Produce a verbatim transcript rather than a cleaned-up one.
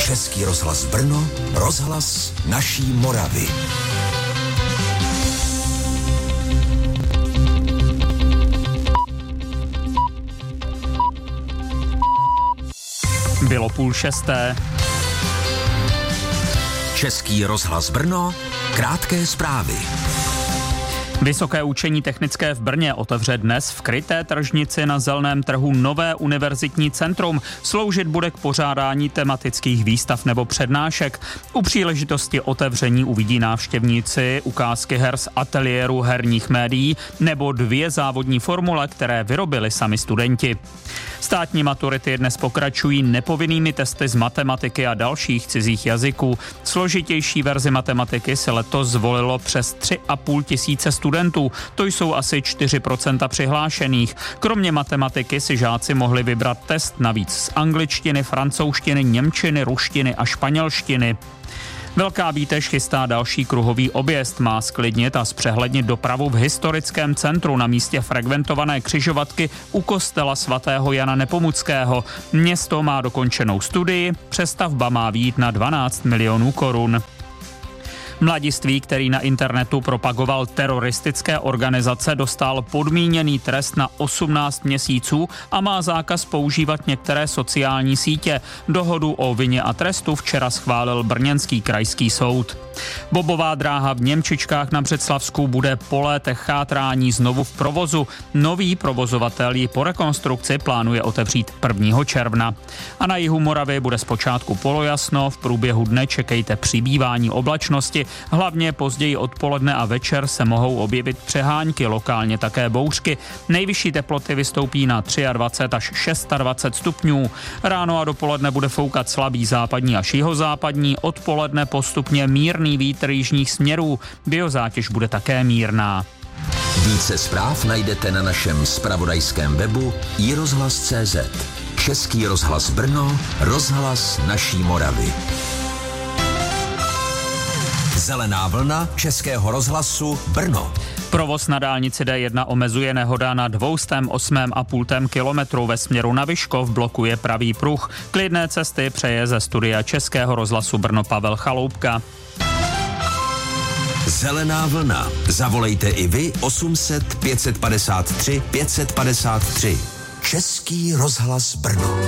Český rozhlas Brno, rozhlas naší Moravy. Bylo půl šesté. Český rozhlas Brno, krátké zprávy. Vysoké učení technické v Brně otevře dnes v kryté tržnici na Zeleném trhu nové univerzitní centrum. Sloužit bude k pořádání tematických výstav nebo přednášek. U příležitosti otevření uvidí návštěvníci ukázky her z ateliéru herních médií nebo dvě závodní formule, které vyrobili sami studenti. Státní maturity dnes pokračují nepovinnými testy z matematiky a dalších cizích jazyků. Složitější verzi matematiky se letos zvolilo přes tři a půl tisíce studentů. To jsou asi čtyři procenta přihlášených. Kromě matematiky si žáci mohli vybrat test navíc z angličtiny, francouzštiny, němčiny, ruštiny a španělštiny. Velká Bítež chystá další kruhový objezd, má zklidnit a zpřehlednit dopravu v historickém centru na místě frekventované křižovatky u kostela svatého Jana Nepomuckého. Město má dokončenou studii, přestavba má vyjít na dvanáct milionů korun. Mladistvý, který na internetu propagoval teroristické organizace, dostal podmíněný trest na osmnáct měsíců a má zákaz používat některé sociální sítě. Dohodu o vině a trestu včera schválil brněnský krajský soud. Bobová dráha v Němčičkách na Břeclavsku bude po létech chátrání znovu v provozu. Nový provozovatel ji po rekonstrukci plánuje otevřít prvního června. A na jihu Moravy bude zpočátku polojasno, v průběhu dne čekejte přibývání oblačnosti. Hlavně později odpoledne a večer se mohou objevit přehánky, lokálně také bouřky. Nejvyšší teploty vystoupí na dvacet tři až dvacet šest stupňů. Ráno a dopoledne bude foukat slabý západní až jihozápadní, odpoledne postupně mírný vítr jižních směrů. Biozátěž bude také mírná. Více zpráv najdete na našem zpravodajském webu i rozhlas tečka cé zet. Český rozhlas Brno, rozhlas naší Moravy. Zelená vlna Českého rozhlasu Brno. Provoz na dálnici D jedna omezuje nehoda na dvě stě osm a půl kilometru ve směru na Vyškov, blokuje pravý pruh. Klidné cesty přeje ze studia Českého rozhlasu Brno Pavel Chaloupka. Zelená vlna. Zavolejte i vy osm set pět set padesát tři pět set padesát tři. Český rozhlas Brno.